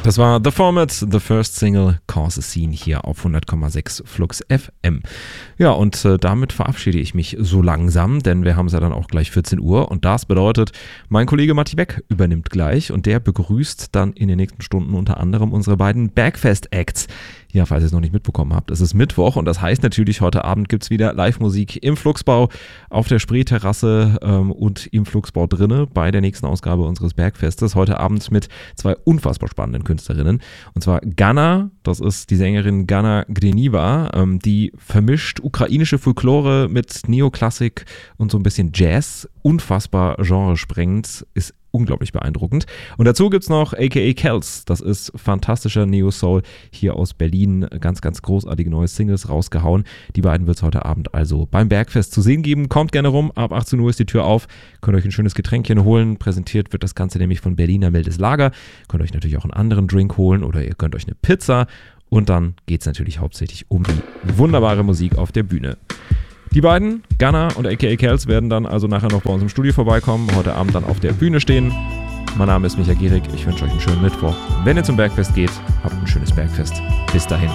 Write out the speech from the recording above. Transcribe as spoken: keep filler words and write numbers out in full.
Das war The Format, the first single, Cause a Scene hier auf hundert Komma sechs Flux F M. Ja, und äh, damit verabschiede ich mich so langsam, denn wir haben es ja dann auch gleich vierzehn Uhr und das bedeutet, mein Kollege Matti Beck übernimmt gleich und der begrüßt dann in den nächsten Stunden unter anderem unsere beiden Bergfest-Acts. Ja, falls ihr es noch nicht mitbekommen habt, es ist Mittwoch und das heißt natürlich, heute Abend gibt es wieder Live-Musik im Flugsbau, auf der Spreeterrasse ähm, und im Flugsbau drinne bei der nächsten Ausgabe unseres Bergfestes. Heute Abend mit zwei unfassbar spannenden Künstlerinnen. Und zwar Gana, das ist die Sängerin Gana Greniva, ähm, die vermischt ukrainische Folklore mit Neoklassik und so ein bisschen Jazz. Unfassbar genresprengend, ist unglaublich beeindruckend. Und dazu gibt es noch A K A Kels. Das ist fantastischer Neo-Soul hier aus Berlin. Ganz, ganz großartige neue Singles rausgehauen. Die beiden wird es heute Abend also beim Bergfest zu sehen geben. Kommt gerne rum. Ab achtzehn Uhr ist die Tür auf. Könnt euch ein schönes Getränkchen holen. Präsentiert wird das Ganze nämlich von Berliner Mildes Lager. Könnt euch natürlich auch einen anderen Drink holen oder ihr könnt euch eine Pizza. Und dann geht es natürlich hauptsächlich um die wunderbare Musik auf der Bühne. Die beiden, Gana und A K A Kels, werden dann also nachher noch bei uns im Studio vorbeikommen, heute Abend dann auf der Bühne stehen. Mein Name ist Micha Gierig, ich wünsche euch einen schönen Mittwoch. Wenn ihr zum Bergfest geht, habt ein schönes Bergfest. Bis dahin.